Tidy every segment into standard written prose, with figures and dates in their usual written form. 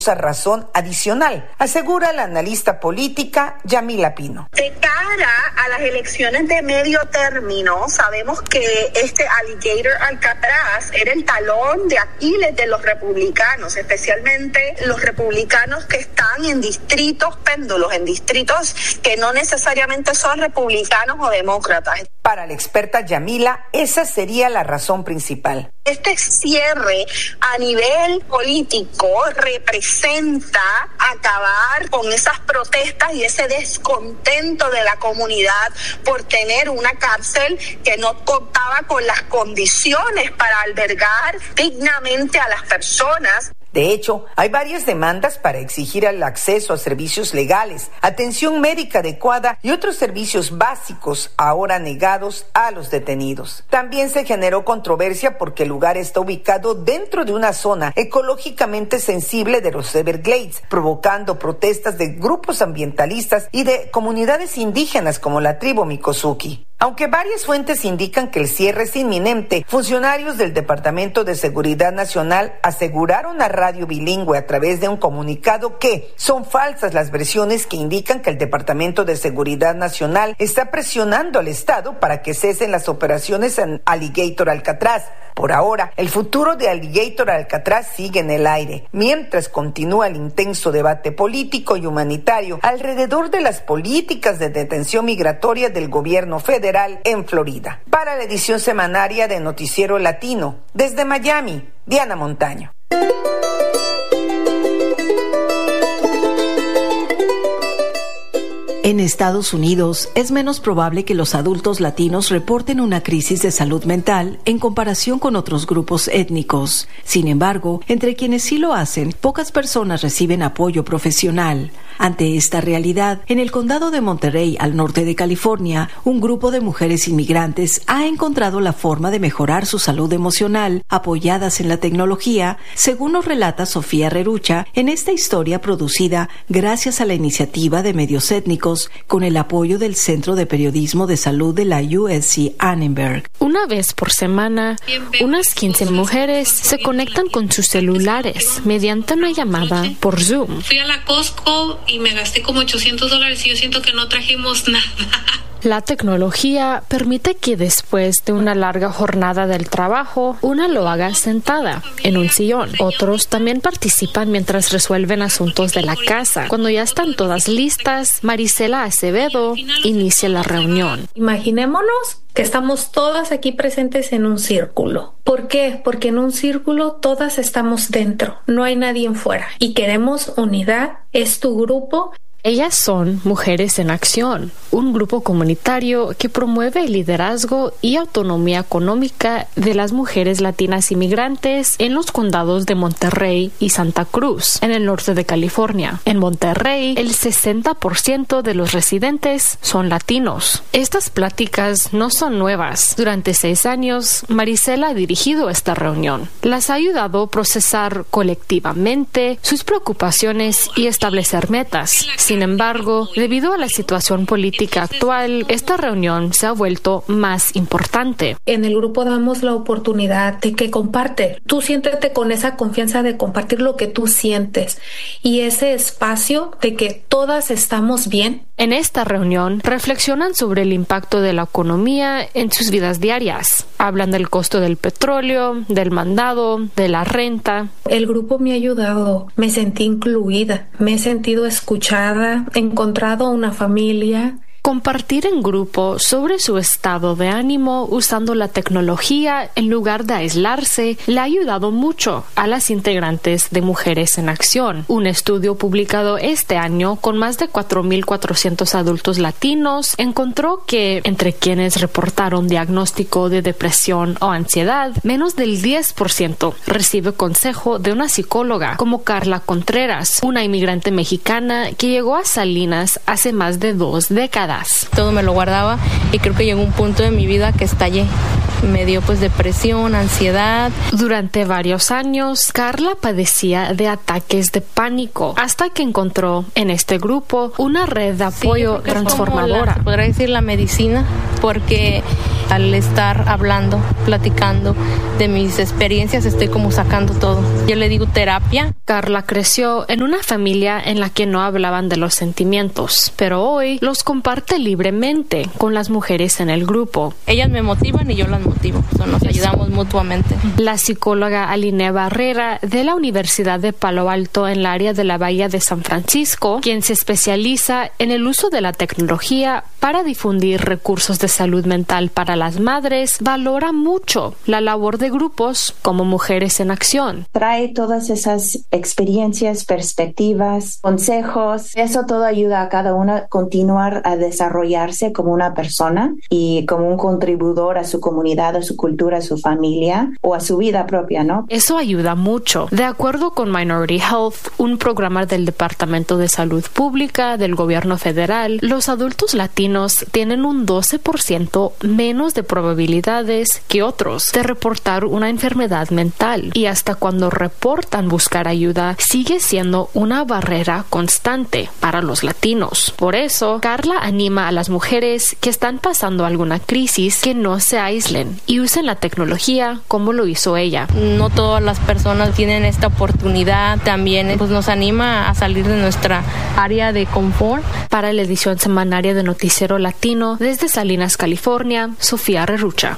razón adicional, asegura la analista política Yamila Pino. De cara a las elecciones de medio término, sabemos que este alligator Alcatraz era el talón de Aquiles de los republicanos, especialmente los republicanos que están en distritos péndulos, en distritos que no necesariamente son republicanos o demócratas. Para la experta Yamila, esa sería la razón principal. Este cierre a nivel político representa acabar con esas protestas y ese descontento de la comunidad por tener una cárcel que no contaba con las condiciones para albergar dignamente a las personas. De hecho, hay varias demandas para exigir el acceso a servicios legales, atención médica adecuada y otros servicios básicos ahora negados a los detenidos. También se generó controversia porque el lugar está ubicado dentro de una zona ecológicamente sensible de los Everglades, provocando protestas de grupos ambientalistas y de comunidades indígenas como la tribu Miccosukee. Aunque varias fuentes indican que el cierre es inminente, funcionarios del Departamento de Seguridad Nacional aseguraron a Radio Bilingüe a través de un comunicado que son falsas las versiones que indican que el Departamento de Seguridad Nacional está presionando al Estado para que cesen las operaciones en Alligator Alcatraz. Por ahora, el futuro de Alligator Alcatraz sigue en el aire, mientras continúa el intenso debate político y humanitario alrededor de las políticas de detención migratoria del gobierno federal en Florida. Para la edición semanaria de Noticiero Latino, desde Miami, Diana Montaño. En Estados Unidos, es menos probable que los adultos latinos reporten una crisis de salud mental en comparación con otros grupos étnicos. Sin embargo, entre quienes sí lo hacen, pocas personas reciben apoyo profesional. Ante esta realidad, en el condado de Monterey, al norte de California, un grupo de mujeres inmigrantes ha encontrado la forma de mejorar su salud emocional apoyadas en la tecnología, según nos relata Sofía Rerucha en esta historia producida gracias a la iniciativa de medios étnicos con el apoyo del Centro de Periodismo de Salud de la USC Annenberg. Una vez por semana, unas 15 mujeres se conectan con sus celulares mediante una llamada por Zoom. Fui a la Costco y me gasté como $800 y yo siento que no trajimos nada. La tecnología permite que después de una larga jornada del trabajo, una lo haga sentada en un sillón. Otros también participan mientras resuelven asuntos de la casa. Cuando ya están todas listas, Marisela Acevedo inicia la reunión. Imaginémonos que estamos todas aquí presentes en un círculo. ¿Por qué? Porque en un círculo todas estamos dentro, no hay nadie fuera y queremos unidad, es tu grupo. Ellas son Mujeres en Acción, un grupo comunitario que promueve el liderazgo y autonomía económica de las mujeres latinas inmigrantes en los condados de Monterrey y Santa Cruz, en el norte de California. En Monterrey, el 60% de los residentes son latinos. Estas pláticas no son nuevas. Durante 6 años, Marisela ha dirigido esta reunión. Las ha ayudado a procesar colectivamente sus preocupaciones y establecer metas. Sin embargo, debido a la situación política actual, esta reunión se ha vuelto más importante. En el grupo damos la oportunidad de que comparte. Tú siéntete con esa confianza de compartir lo que tú sientes y ese espacio de que todas estamos bien. En esta reunión reflexionan sobre el impacto de la economía en sus vidas diarias. Hablan del costo del petróleo, del mandado, de la renta. El grupo me ha ayudado, me sentí incluida, me he sentido escuchada, he encontrado una familia. Compartir en grupo sobre su estado de ánimo usando la tecnología en lugar de aislarse le ha ayudado mucho a las integrantes de Mujeres en Acción. Un estudio publicado este año con más de 4,400 adultos latinos encontró que entre quienes reportaron diagnóstico de depresión o ansiedad, menos del 10% recibe consejo de una psicóloga, como Carla Contreras, una inmigrante mexicana que llegó a Salinas hace más de 2 décadas. Todo me lo guardaba y creo que llegó un punto de mi vida que estallé. Me dio depresión, ansiedad. Durante varios años, Carla padecía de ataques de pánico hasta que encontró en este grupo una red de apoyo transformadora. Se podría decir la medicina, porque Al estar hablando, platicando de mis experiencias, estoy como sacando todo. Yo le digo terapia. Carla creció en una familia en la que no hablaban de los sentimientos, pero hoy los comparte libremente con las mujeres en el grupo. Ellas me motivan y yo las motivo, nos ayudamos mutuamente. La psicóloga Aline Barrera de la Universidad de Palo Alto en el área de la Bahía de San Francisco, quien se especializa en el uso de la tecnología para difundir recursos de salud mental para las madres, valora mucho la labor de grupos como Mujeres en Acción. Trae todas esas experiencias, perspectivas, consejos. Eso todo ayuda a cada una a continuar a desarrollarse como una persona y como un contribuidor a su comunidad, a su cultura, a su familia o a su vida propia, ¿no? Eso ayuda mucho. De acuerdo con Minority Health, un programa del Departamento de Salud Pública del Gobierno Federal, los adultos latinos tienen un 12% menos de probabilidades que otros de reportar una enfermedad mental, y hasta cuando reportan buscar ayuda, sigue siendo una barrera constante para los latinos. Por eso, Carla anima a las mujeres que están pasando alguna crisis que no se aíslen y usen la tecnología como lo hizo ella. No todas las personas tienen esta oportunidad. También pues, nos anima a salir de nuestra área de confort. Para la edición semanaria de Noticiero Latino, desde Salinas, California, Sofía Rerucha.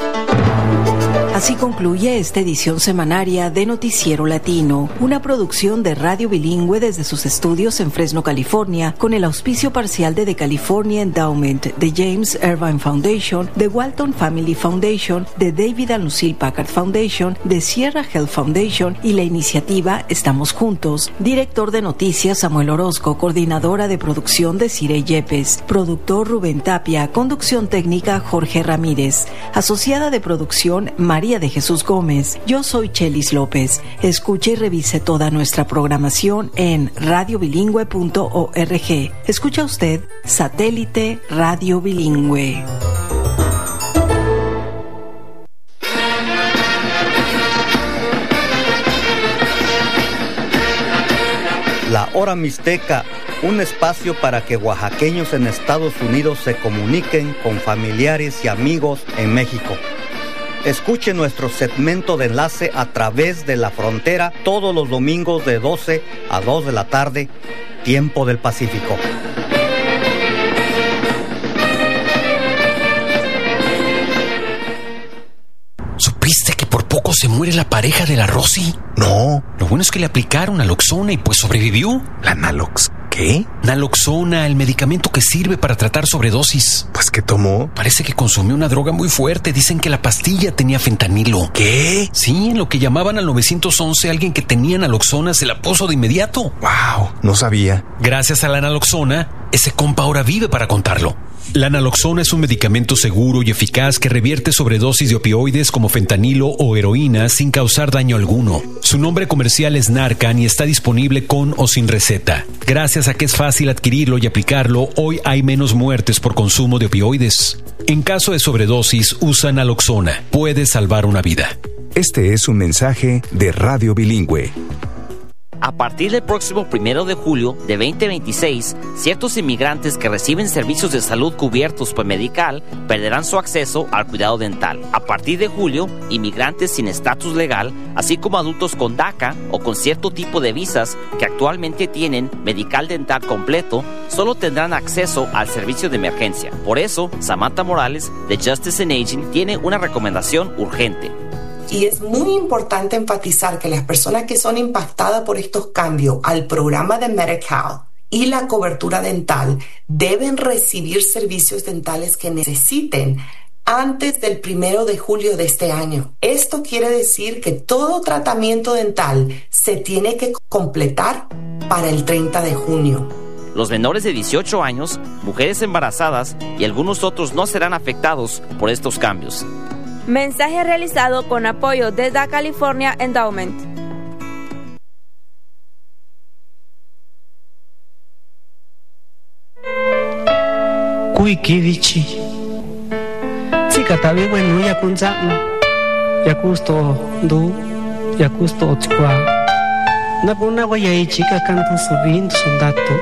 Así concluye esta edición semanaria de Noticiero Latino, una producción de Radio Bilingüe desde sus estudios en Fresno, California, con el auspicio parcial de The California Endowment, de James Irvine Foundation, de Walton Family Foundation, de David and Lucille Packard Foundation, de Sierra Health Foundation y la iniciativa Estamos Juntos. Director de Noticias Samuel Orozco, coordinadora de producción de Cire Yepes, productor Rubén Tapia, conducción técnica Jorge Ramírez, asociada de producción María de Jesús Gómez. Yo soy Chelis López. Escuche y revise toda nuestra programación en radiobilingüe.org. Escucha usted Satélite Radio Bilingüe. La Hora Mixteca, un espacio para que oaxaqueños en Estados Unidos se comuniquen con familiares y amigos en México. Escuche nuestro segmento de enlace a través de la frontera todos los domingos de 12 a 2 de la tarde, tiempo del Pacífico. ¿Supiste que por poco se muere la pareja de la Rosy? No. Lo bueno es que le aplicaron naloxona y pues sobrevivió. ¿La nalox qué? Naloxona, el medicamento que sirve para tratar sobredosis. Pues, ¿qué tomó? Parece que consumió una droga muy fuerte. Dicen que la pastilla tenía fentanilo. ¿Qué? Sí, en lo que llamaban al 911, alguien que tenía naloxona se la puso de inmediato. ¡Wow! No sabía. Gracias a la naloxona, ese compa ahora vive para contarlo. La naloxona es un medicamento seguro y eficaz que revierte sobredosis de opioides como fentanilo o heroína sin causar daño alguno. Su nombre comercial es Narcan y está disponible con o sin receta. Gracias a que es fácil adquirirlo y aplicarlo, hoy hay menos muertes por consumo de opioides. En caso de sobredosis, usa naloxona. Puede salvar una vida. Este es un mensaje de Radio Bilingüe. A partir del próximo 1 de julio de 2026, ciertos inmigrantes que reciben servicios de salud cubiertos por Medical perderán su acceso al cuidado dental. A partir de julio, inmigrantes sin estatus legal, así como adultos con DACA o con cierto tipo de visas que actualmente tienen Medical dental completo, solo tendrán acceso al servicio de emergencia. Por eso, Samantha Morales, de Justice and Aging, tiene una recomendación urgente. Y es muy importante enfatizar que las personas que son impactadas por estos cambios al programa de Medi-Cal y la cobertura dental deben recibir servicios dentales que necesiten antes del 1 de julio de este año. Esto quiere decir que todo tratamiento dental se tiene que completar para el 30 de junio. Los menores de 18 años, mujeres embarazadas y algunos otros no serán afectados por estos cambios. Mensaje realizado con apoyo de The California Endowment. Kuikidichi. Chica tabi bueno ya kunzano. Ya gusto du, ya gusto otskwa. Na puna waya chica canto subindo sondato.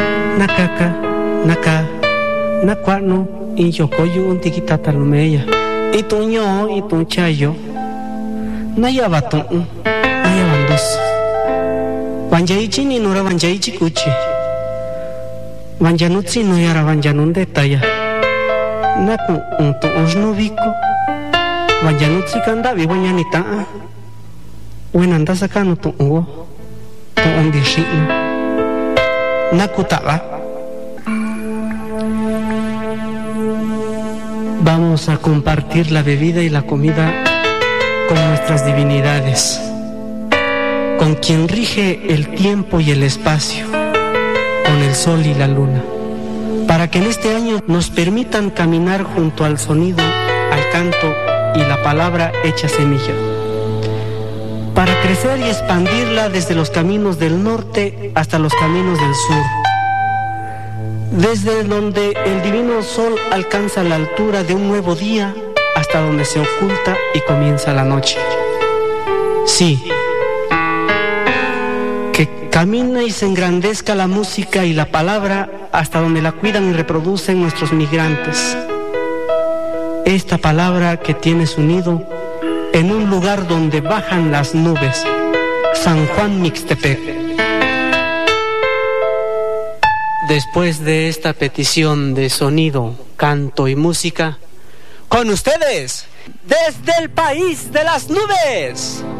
Nakaka, naka, nakwano in yokoyu un tikitata lumeya. Ituño, itu chayo. Nayaba tu'u, nayaban dos. Vanjaichi ni nora vanjaichi kuchi. Vanjanutsi no yara vanjanunde taya. Naku untu osnubiko. Vanjanutsi kandavi vanjanita'a. Wenanda sakanu tu'uo. Tu'un dishino. Naku ta'a. Vamos a compartir la bebida y la comida con nuestras divinidades, con quien rige el tiempo y el espacio, con el sol y la luna, para que en este año nos permitan caminar junto al sonido, al canto y la palabra hecha semilla, para crecer y expandirla desde los caminos del norte hasta los caminos del sur, desde donde el divino sol alcanza la altura de un nuevo día hasta donde se oculta y comienza la noche. Sí, que camina y se engrandezca la música y la palabra hasta donde la cuidan y reproducen nuestros migrantes. Esta palabra que tiene su nido en un lugar donde bajan las nubes, San Juan Mixtepec. Después de esta petición de sonido, canto y música, con ustedes, desde el país de las nubes.